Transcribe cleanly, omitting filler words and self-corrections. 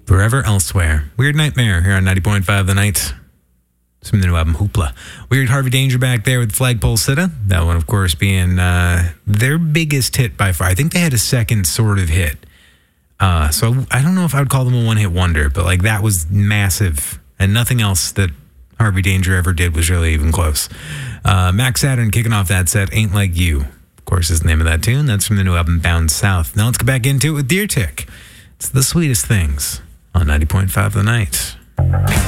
Forever Elsewhere. Weird Nightmare here on 90.5 The Night. It's from the new album Hoopla. Weird Harvey Danger back there with Flagpole Sitta. That one, of course, being their biggest hit by far. I think they had a second sort of hit. So I don't know if I would call them a one-hit wonder, but like that was massive. And nothing else that Harvey Danger ever did was really even close. Max Saturn kicking off that set, Ain't Like You. Of course, is the name of that tune. That's from the new album Bound South. Now let's get back into it with Deer Tick. It's The Sweetest Things on 90.5 The Night.